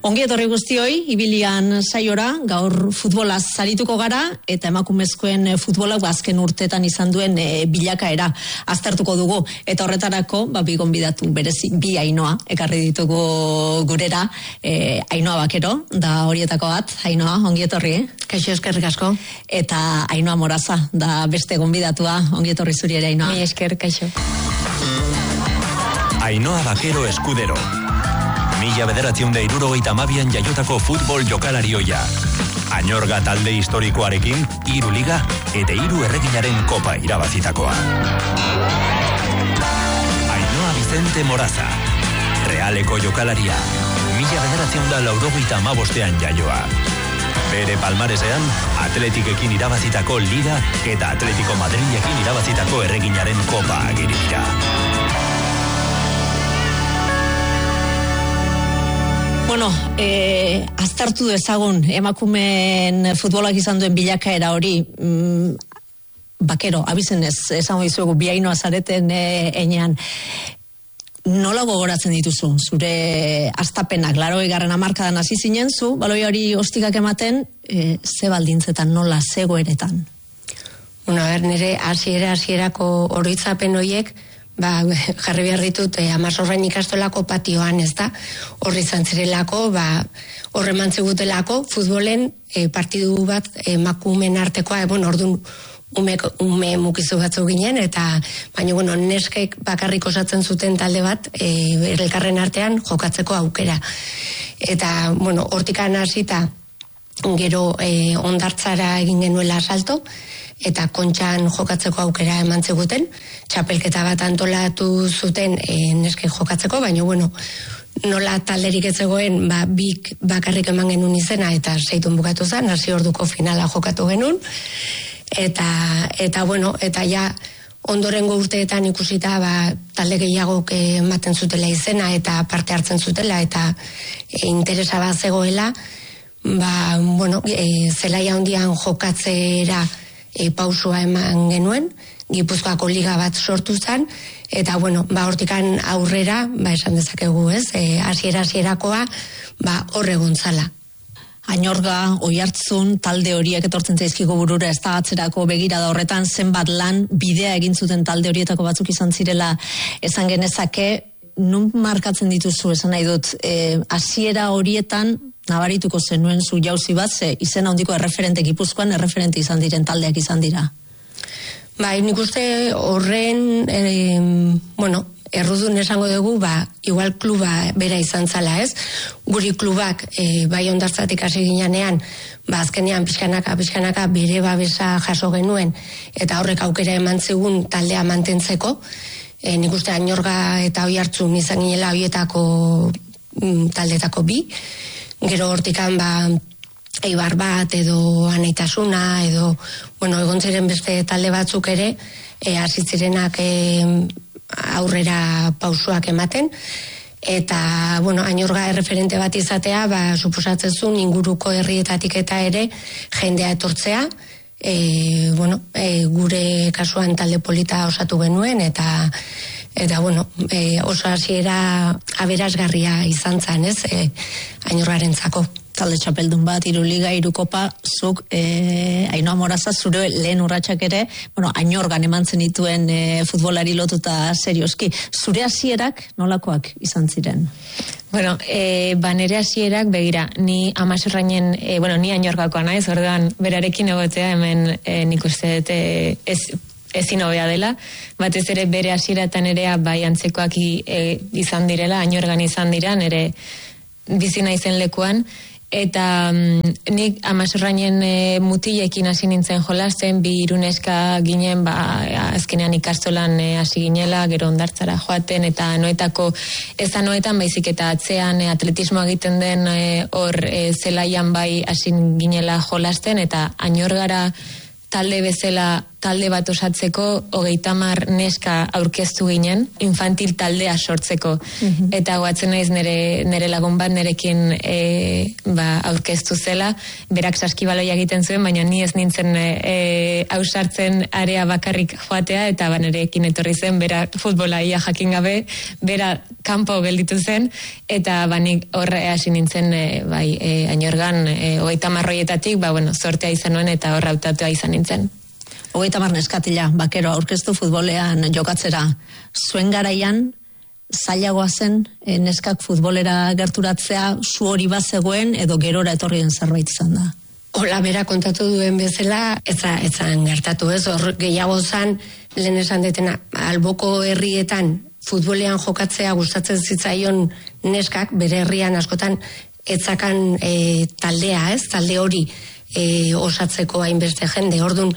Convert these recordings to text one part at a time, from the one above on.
Ongi etorri guztioi, ibilian saiora, gaur futbolaz zarituko gara, eta emakumezkoen futbolak azken urtetan izan duen bilakaera aztertuko dugu. Eta horretarako, bi gonbidatu berezi, bi Ainoa, ekarri ditugu gurera, Ainoa Bakero, da horietako bat. Ainoa, ongi etorri, Kaixo, eskerrik asko. Eta Ainoa Moraza, da beste gonbidatua, ongi etorri zuri ere, Ainoa. Mi esker, kaixo. Ainoa Bakero Eskudero. 1972an jaiotako futbol jokalarioia. Añorga talde historikoarekin 3 liga eta 3 erreginaren kopa irabazitakoa. Ainoa Vicente Moraza. Realeko jokalaria. 1985an jaioa. Bere palmaresean, Atletikekin irabazitako liga eta Atletico Madrilekin irabazitako erreginaren kopa ageri dira. Bueno, aztertu dezagun emakumeen futbolak izan duen bilakaera hori, Bakero, abizenez, esango dizuegu, bi Ainoa zareten enean, nola gogoratzen dituzu, zure astapenak, 80. hamarkadan hasi zinen zu, baloi hori ostikak ematen, ze baldintzetan, nola, ze goeretan? Bueno, nire hasierako oroitzapen horiek, jarri behar ditut Amazorrain ikastolako patioan, ez da? Horri izan zirelako, horre mantzegutelako, futbolen partidu bat emakumen artekoa, orduan ume mukizu batzu ginen, eta baina, neskek bakarrik osatzen zuten talde bat, elkarren artean jokatzeko aukera. Eta, hortikan hasita, gero ondartzara egin genuela salto, eta Kontxan jokatzeko aukera eman ziguten, txapelketa bat antolatu zuten neske jokatzeko, baina nola talderik ez zegoen, bik bakarrik eman genuen izena, eta 6 bukatu zen, hasi orduko finala jokatu genuen, eta ja ondorengo urteetan ikusita talde gehiagok ematen zutela izena, eta parte hartzen zutela, eta interesa bat zegoela, zelaia handian jokatzera pausua eman genuen, Gipuzkoako liga bat sortu zen, eta hortikan aurrera, esan dezakegu, ez, hasierakoa, horre gontzala. Añorga, Oiartzun, talde horiek etortzen zaizkigo burura, ez da atzerako begirada horretan, zenbat lan bidea egin zuten talde horietako batzuk izan zirela, esan genezake, nun markatzen dituzu, esan nahi dut, hasiera horietan, nabarituko zenuen zu jauzi bat, izena handiko erreferente Gipuzkoan, erreferente izan diren taldeak izan dira. Nik uste horren, errudun esango dugu, igual kluba bera izan zala, ez? Guri klubak, ondartzatik hasi ginean, azkenean pixkanaka bere babesa jaso genuen, eta horrek aukera eman zigun taldea mantentzeko, nik uste Añorga eta Oiartzun izan ginela horietako taldetako bi, gero hortikan Eibar bat edo Anaitasuna edo, egon ziren beste talde batzuk ere, hasitzirenak aurrera pausuak ematen, eta, Añorga erreferente bat izatea, suposatzen zuen inguruko herrietatik eta ere jendea etortzea, gure kasuan talde polita osatu genuen, eta oso hasiera aberasgarria izan zen, ez, Añorgarentzako. Talde txapeldun bat, 3 liga, 3 kopa, zuk, Ainoa Moraza, zure lehen urratsak ere, Añorgan eman zenituen futbolari lotuta serioski. Zure hasierak nolakoak izan ziren? Nere hasierak, begira, ni Amazorrainen, ni Añorgakoa naiz, orduan berarekin egotea hemen nik uste ezin hobea dela, batez ere bere hasieratan ere bai antzekoak izan direla, Añorgan izan dira, nere bizi naizen lekuan, eta nik Amazorrainen mutilekin hasi nintzen jolasten, 2 iruneska ginen, azkenean ikastolan hasi ginela, gero ondartzara joaten, eta noetako, ez da noetan baizik eta atzean atletismoa egiten den hor zelaian hasi ginela jolasten, eta Añorgara talde bezala talde bat osatzeko 30 neska aurkeztu ginen, infantil taldea sortzeko. Eta goatzen naiz nere lagun bat nerekin aurkeztu zela, berak saskibaloia egiten zuen, baina ni ez nintzen ausartzen area bakarrik joatea, eta nerekin etorri zen, bera futbola ia jakin gabe, bera kanpo gelditu zen, eta nik horre hasi nintzen Añorgan 30 horietatik, sortea izan nuen eta horra hautatua izan nintzen. 30 neskatila, bakero aurkeztu futbolean jokatzera. Zuen garaian, zailagoa zen neskak futbolera gerturatzea, zu hori bazegoen edo gerora etorrien zerbait izan da? Hola, bera kontatu duen bezala, etzan gertatu ez, hor gehiago zan, lehen esan detena, alboko herrietan futbolean jokatzea gustatzen zitzaion neskak, bere herrian askotan etzakan taldea ez, talde hori osatzeko hainbeste jende, ordun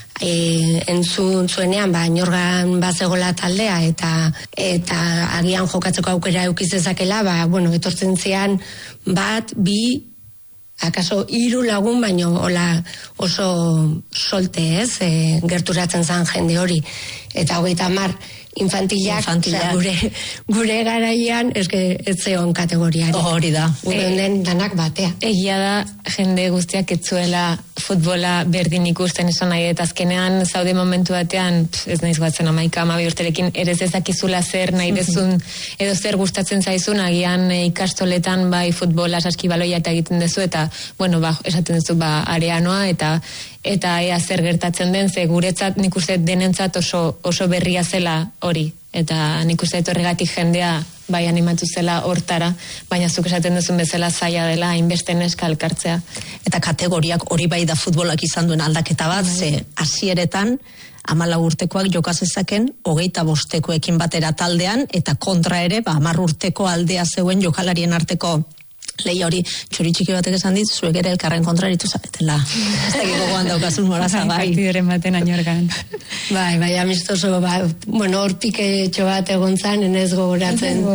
entzun zuenean, Añorgan bazegola taldea eta agian jokatzeko aukera eukizezakela, etortzen zian bat, bi, akaso 3 lagun, baino hola oso solte ez, gerturatzen zan jende hori, eta 30 infantilak. Gure garaian ez zeon kategoriari. Hori da. Gure honen danak batea. Egia da, jende guztiak etzuela futbola berdin ikusten esan nahi, eta azkenean zaude momentu batean, ez naiz batzen 11-12 urterekin, ere ezakizula zer nahi dezun, edo zer gustatzen zaizun, agian ikastoletan futbola saskibaloia eta egiten dezu, eta esaten dezu areanoa, eta ea zer gertatzen den, ze guretzat nik uste denentzat oso berria zela hori, eta nik uste horregatik jendea animatu zela hortara, baina zuk esaten duzun bezala zaila dela hainbeste neska elkartzea. Eta kategoriak hori bai da futbolak izan duen aldaketa bat, ze hasieretan 14 urtekoak jokazezaken 25ekin batera taldean, eta kontra ere 10 urteko aldea zeuen jokalarien arteko lehi hori. Txori txiki batek esan dit, zuek ere elkarren kontraritu zaretela. Ez dakik gogoan daukazun moraza, bai. Partidoren baten Añorgan. Bai, amistoso, hortik etxo bat egon zan, enez gogoratzen.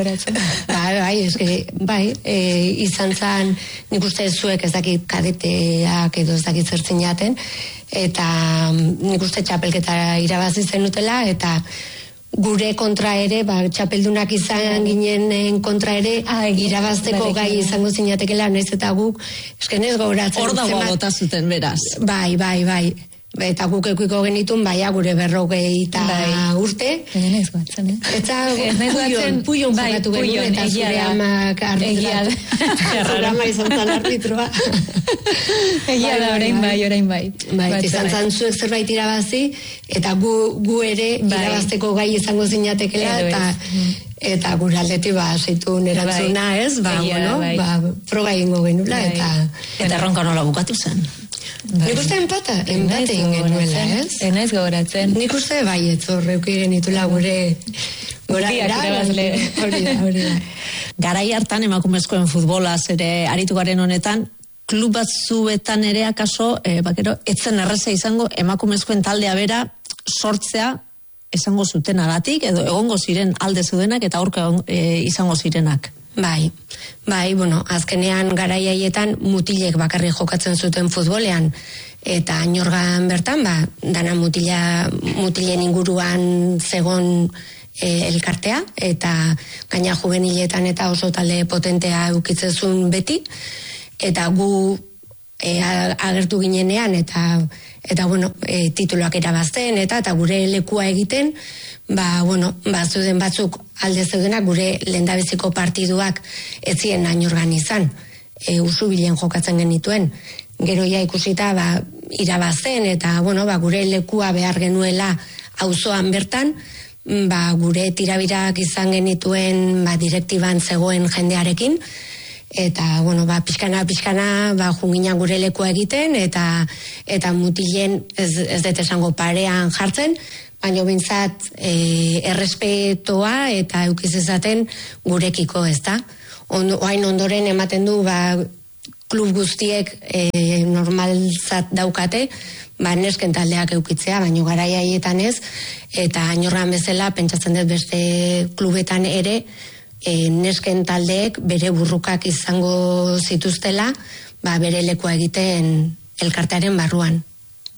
Izan zan, nik uste zuek ez dakit kadeteak edo ez dakit zertzen jaten, eta nik uste txapelketa irabazi zenutela, eta gure kontra ere, txapeldunak izan ginen kontra ere, irabazteko gai izango zinatekela, naiz eta guk, eskenez gogoratzen. Hor dago bota zuten, beraz. Bai. Eta guk ekuiko genitun, gure 40 urte. Baina naiz goatzen, Eta puion jokatu genuen, eta zure amak arbitratu. Zure ama izan zan arbitroa. Egia da, orain bai. Izan zan zuek zerbait irabazi, eta gu ere irabazteko gai izango zinatekela, eta gure aldeti zeitu nerantzuna ez, proga ingo genula, eta erronka nola bukatu zen. Nik uste empate egin genuela, ez? Enaiz gogoratzen. Nik uste baietz horreuki genitula gure hori da. Garai hartan emakumezkoen futbolaz ere aritu garen honetan, klub batzuetan ere akaso, etzen erreza izango emakumezkoen taldea bera sortzea esango zutenagatik, edo egongo ziren alde zeudenak eta aurka izango zirenak. Bai, azkenean garai haietan mutilek bakarrik jokatzen zuten futbolean, eta Añorgan bertan, dana mutilen inguruan zegon elkartea, eta gaina juveniletan eta oso talde potentea eukitzezun beti, eta gu agertu ginenean, eta tituloak irabazten, eta gure lekua egiten, zeuden batzuk alde zeudenak gure lehendabiziko partiduak etzien Añorgan izan, usubilen jokatzen genituen. Gero ja ikusita irabazten, eta gure lekua behar genuela auzoan bertan, gure tirabirak izan genituen direktiban zegoen jendearekin, eta pixkana junginan gure lekua egiten, eta mutilen ez dut esango parean jartzen, baina bintzat errespetoa eta eukizezaten gurekiko, ez da? Oain ondoren ematen du klub guztiek normalzat daukate, nesken taldeak eukitzea, baina garai haietan ez, eta Añorgan bezala pentsatzen dut beste klubetan ere nesken taldeek bere burrukak izango zituztela, bere lekua egiten elkartearen barruan.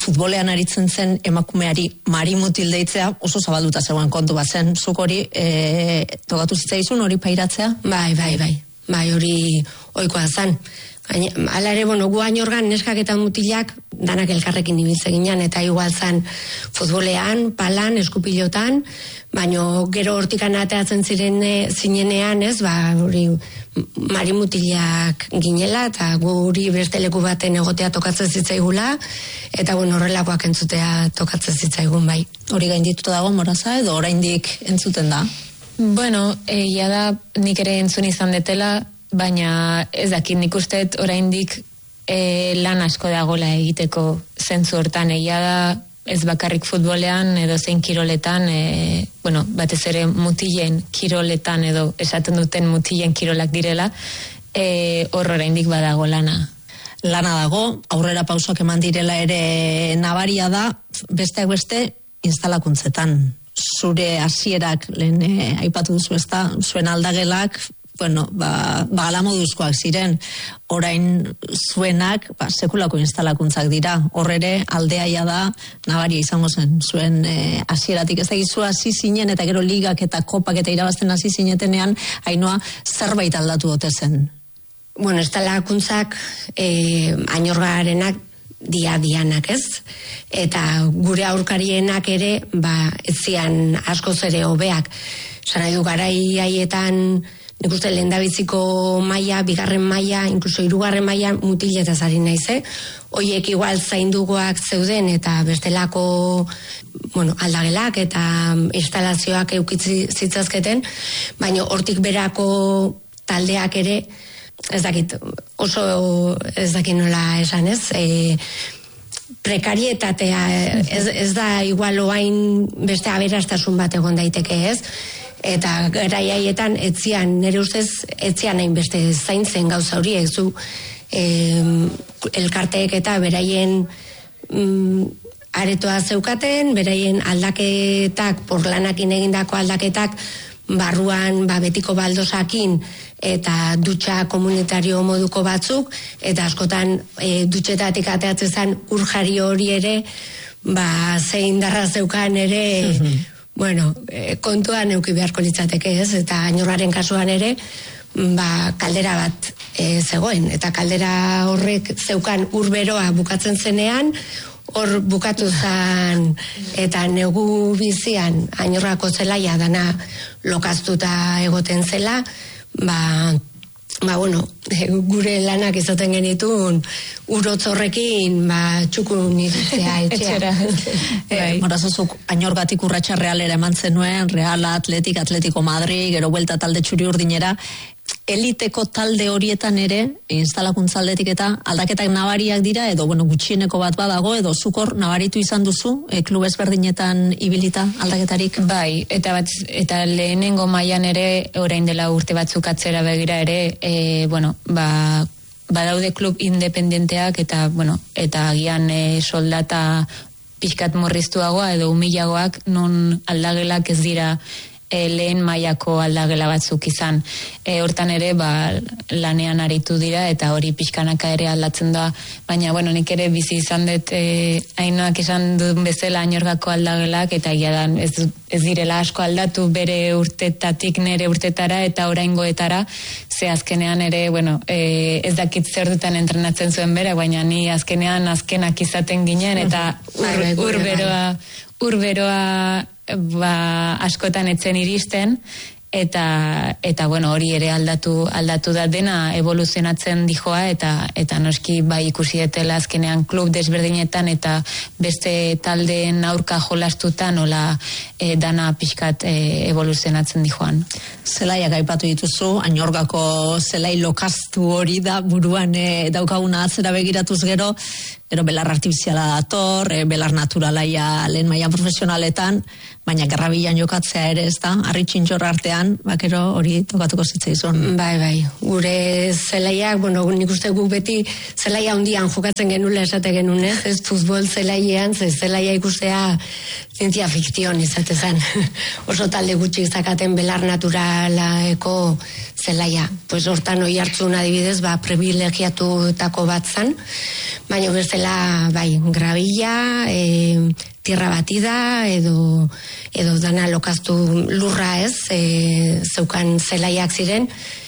futbolean aritzen zen emakumeari marimutil deitzea oso zabalduta zegoen kontu bat zen. Zuk hori tokatu zitzaizun hori pairatzea? Bai, hori ohikoa zen. Hala ere, gu Añorgan neskak eta mutilak danak elkarrekin ibiltze ginen, eta igual zen futbolean, palan, eskupilotan, baino gero hortikan ateatzen zinenean, hori marimutilak ginela, eta guri beste leku baten egotea tokatzen zitzaigula, eta horrelakoak entzutea tokatzen zitzaigun bai. Hori gaindituta dago Moraza, edo oraindik entzuten da? Bueno, egia da nik ere entzun izan detela, baina ez dakit nik usteet oraindik lan asko dagola egiteko zentzu hortan. Egia da ez bakarrik futbolean edo zein kiroletan, batez ere mutilen kiroletan edo esaten duten mutilen kirolak direla, hor oraindik badago lana. Lana dago, aurrera pausoak eman direla ere nabaria da, besteak beste instalakuntzetan. Zure hasierak lehen aipatu duzu ezta, zuen aldagelak, alamoduzkoak ziren, orain zuenak sekulako instalakuntzak dira. Horrere aldeaia da nabaria izango zen zuen hasieratik. Ez dakizu hasi zinen eta gero ligak eta kopak eta irabazten hasi zinetenean, Ainoa, zerbait aldatu ote zen? Instalakuntzak Añorgarenak dianak, ez? Eta gure aurkarienak ere, ez zian askoz ere hobeak. Zara du garai haietan, nik uste lehendabiziko maila, bigarren maila, inkluso hirugarren maila mutiletaz ari naiz, Hoiek igual zaindugoak zeuden eta bestelako aldagelak eta instalazioak eukitzi zitzazketen, baina hortik berako taldeak ere, ez dakit nola esan, ez? Prekarietatea, ez da igual oain beste aberastasun bat egon daiteke, ez? Eta garaiaietan nire ustez etzian hain beste zaintzen gauza horiek, zu elkarteek eta beraien aretoa zeukaten, beraien aldaketak, porlanakin egindako aldaketak, barruan betiko baldosakin eta dutxa komunitario moduko batzuk, eta askotan dutxetatik ateatzen zen urjari hori ere, zein darra zeukan ere, kontuan euki beharko litzateke, ez? Eta Añorgaren kasuan ere, kaldera bat zegoen, eta kaldera horrek zeukan urberoa bukatzen zenean, hor bukatu zen, eta negu bizian Añorgako zelaia dana lokaztuta egoten zela, gure lanak izaten genitun urotz horrekin txukun iritzea etxea. Morazazuk Añorgatik Urratxa Realera eman zenuen, Reala, Atletico Madrid, gero buelta talde Txuri Urdinera, eliteko talde horietan ere, instalakuntzaldetik eta aldaketak nabariak dira, edo gutxieneko bat badago, edo zukor nabaritu izan duzu, klub ezberdinetan ibilita aldaketarik? Bai, eta lehenengo mailan ere, orain dela urte batzuk atzera begira ere, badaude klub independenteak eta agian soldata pixkat morriztuagoa edo humilagoak, non aldagelak ez dira lehen mailako aldagela batzuk izan. Hortan ere lanean aritu dira eta hori pixkanaka ere aldatzen da, baina nik ere bizi izan dut Ainoak esan duen bezala Añorgako aldagelak, eta ez direla asko aldatu bere urtetatik nere urtetara eta oraingoetara, ze azkenean ere ez dakit zer dutan entrenatzen zuen bera, baina ni azkenak izaten ginen eta urberoa askotan etzen iristen, eta hori ere aldatu da dena, evoluzionatzen dijoa, eta noski ikusi detela azkenean klub desberdinetan eta beste taldeen aurka jolastutan nola dana pixkat evoluzionatzen dijoan. Zelaiak aipatu dituzu, Añorgako zelai lokaztu hori da buruan daukaguna atzera begiratuz gero belar artifiziala dator, belar naturalaia lehen mailan profesionaletan, baina gerrabilan jokatzea ere, ez da? Harri txintxor artean, bakero hori tokatuko zitzaizun. Bai, gure zelaiak, nik uste guk beti zelaia handian jokatzen genula esate genuen, ez futbol zelaian, zelaia ikustea zientzia fikzion izate zen. Oso talde gutxi zakaten belar naturaleko zelaia. Pues hortan oi hartzun adibidez, privilegiatutako bat zan, baina bestela, gravilla, tierra batida, edo dana lokaztu lurra ez, zeukan zelaiak ziren,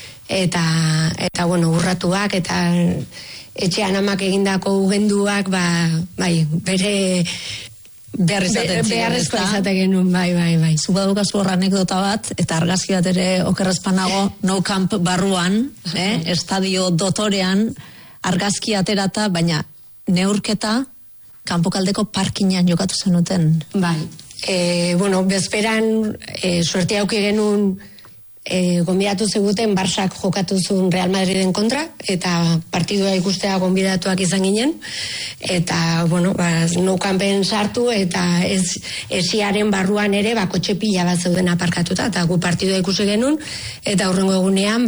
eta urratuak, eta etxean amak egindako ugenduak, bere beharrezko izaten genuen, bai. Zuba dukazu hor anekdota bat, eta argazki bat ere okerrezpanago, Nou Camp barruan, estadio dotorean, argazki aterata, baina neurketa kanpokaldeko parkinean jokatu zenuten. Bai. Bezperan, suerte auki genuen, gonbidatu zeguten Barsak jokatu zuen Real Madriden kontra, eta partidua ikustea gonbidatuak izan ginen, eta, Nou Campen sartu, eta esiaren barruan ere, kotxe pila bat zeuden aparkatuta, eta gu partidua ikusi genuen, eta hurrengo egunean,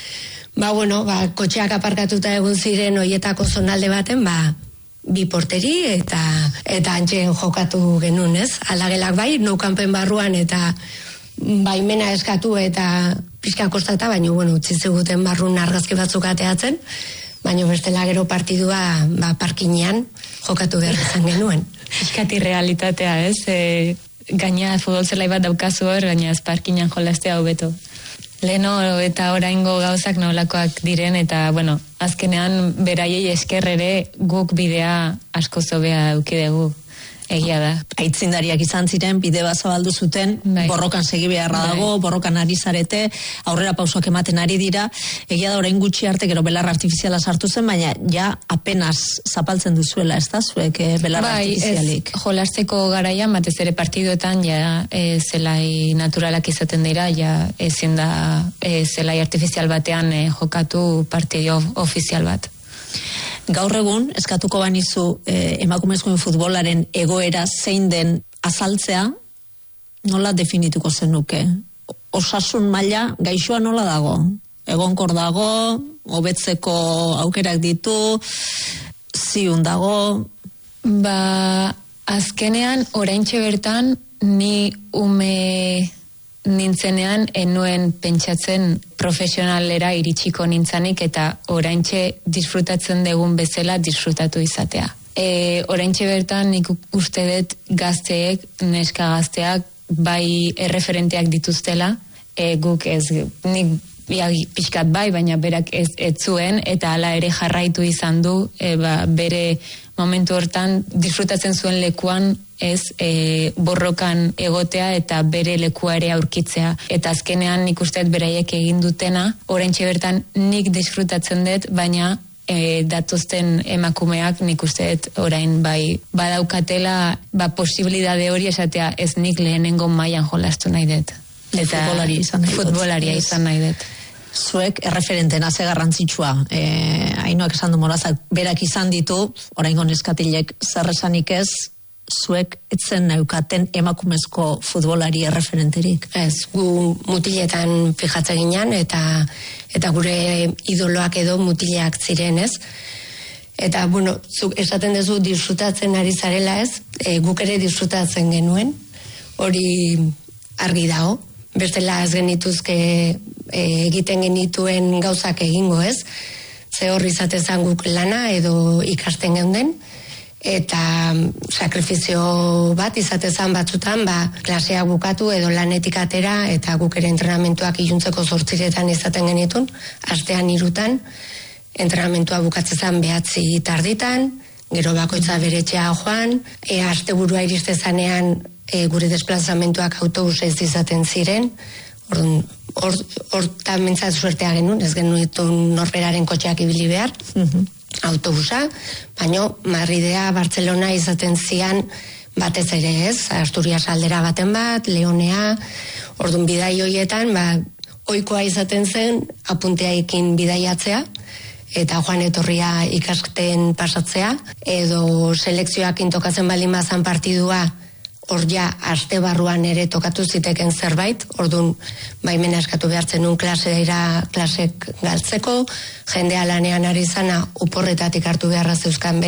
kotxeak aparkatuta egun ziren hoietako zonalde baten, bi porteri, eta antxen jokatu genuen, ez? Alagelak Nou Campen barruan, eta baimena eskatu eta pixka kostata, baina utzi zeguten barrun argazki batzuk ateatzen, baina bestela gero partidua parkinean jokatu behar izan genuen. Eskati realitatea, ez? Gaina futbol zelai bat daukazu hor, gaina ez parkinean jolastea hobeto. Leheno eta oraingo gauzak nolakoak diren, eta, azkenean beraiei esker ere guk bidea asko zobea eukidegu. Egia da. Aitzindariak izan ziren, bide bat zabaldu zuten, borrokan segi beharra dago, borrokan ari zarete, aurrera pausoak ematen ari dira, egia da orain gutxi arte gero belar artifiziala sartu zen, baina ja apenas zapaltzen duzuela, ez da, zuek belar artifizialik? Jolasteko garaian, batez ere partiduetan, zelai naturalak izaten dira, ezin da zelai artifizial batean jokatu partidio ofizial bat. Gaur egun, eskatuko banizu emakumezkoen futbolaren egoera zein den azaltzea, nola definituko zenuke? Osasun maila gaixoa nola dago? Egonkor dago, hobetzeko aukerak ditu, ziun dago? Azkenean, oraintxe bertan, ni ume nintzenean enuen pentsatzen profesionalera iritsiko nintzanik, eta oraintxe disfrutatzen dugun bezala disfrutatu izatea. Oraintxe bertan nik uste dut gazteek, neska gazteak, bai erreferenteak dituztela, guk ez, nik pixkat baina berak ez zuen, eta hala ere jarraitu izan du, bere momentu hortan disfrutatzen zuen lekuan borrokan egotea eta bere lekua ere aurkitzea. Eta azkenean nik usteet beraiek egin dutena, oraintxe bertan nik disfrutatzen dut, baina datuzten emakumeak nik usteet orain badaukatela posibilidade hori esatea ez nik lehenengo mailan jolastu nahi dut. Eta futbolaria izan nahi dut. Zuek erreferentena ze garrantzitsua, Ainoak esan du Morazak berak izan ditu, oraingo neskatilek zer esanik ez, zuek etzen neukaten emakumezko futbolari erreferenterik. Ez, gu mutiletan fijatzen ginen, eta gure idoloak edo mutileak ziren, ez? Eta, zuk esaten duzu disfrutatzen ari zarela, ez? Guk ere disfrutatzen genuen, hori argi dago. Bestela ez genituzke egiten genituen gauzak egingo, ez? Ze horri izatezan guk lana edo ikasten geunden, eta sakrifizio bat izatezan batzutan, klaseak bukatu edo lanetik atera, eta guk ere entrenamentuak iluntzeko 8 izaten genitun, astean 3, entrenamentua bukatzezan 9 tarditan, gero bakoitza bere etxea joan, asteburua iristezanean gure desplazamentuak autobusez izaten ziren, hortan mentzat suertea genuen, ez genuen norberaren kotxeak ibili behar, autobusa, baina Madridea, Bartzelona izaten zian batez ere, ez, Asturias aldera baten bat, Leonea, orduan bidai hoietan, ohikoa izaten zen apunteaekin bidaiatzea, eta joan etorria ikasten pasatzea, edo selekzioak intokatzen baldin bazan partidua, hor aste barruan ere tokatu ziteken zerbait, orduan baimena eskatu behartzen nun klasek galtzeko, jendea lanean ari zana oporretatik hartu beharra zeuzkan